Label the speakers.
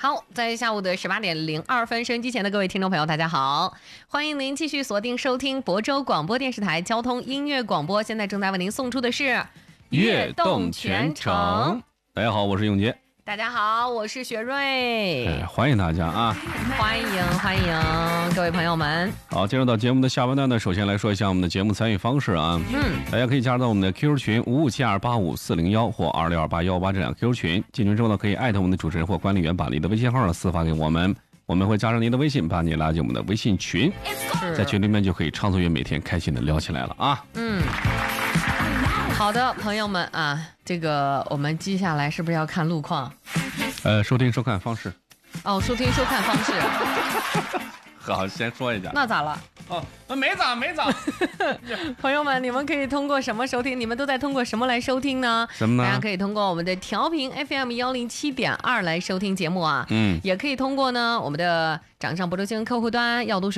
Speaker 1: 好，在下午的18:02，收音机前的各位听众朋友，大家好，欢迎您继续锁定收听亳州广播电视台交通音乐广播。现在正在为您送出的是
Speaker 2: 悦动全程。大家好，我是永杰。
Speaker 1: 大家好，我是雪瑞。
Speaker 2: 欢迎大家啊！
Speaker 1: 欢迎各位朋友们。
Speaker 2: 好，进入到节目的下半段呢，首先来说一下我们的节目参与方式啊。大家可以加入到我们的 QQ 群557285401或262818这两个 QQ 群，进群之后呢，可以艾特我们的主持人或管理员，把您的微信号呢私发给我们，我们会加上您的微信，把你拉进我们的微信群，在群里面就可以畅所欲每天开心的聊起来了啊。
Speaker 1: 好的，朋友们啊，这个我们接下来是不是要看路况？
Speaker 2: 收听收看方式。
Speaker 1: 哦，收听收看方式。
Speaker 2: 好，先说一下。
Speaker 1: 那咋了？
Speaker 2: 哦，没咋。
Speaker 1: 朋友们，你们可以通过什么收听？你们都在通过什么来收听呢？
Speaker 2: 什么呢？
Speaker 1: 大家可以通过我们的调频 FM 107.2来收听节目啊。也可以通过呢我们的掌上亳州新闻客户端要读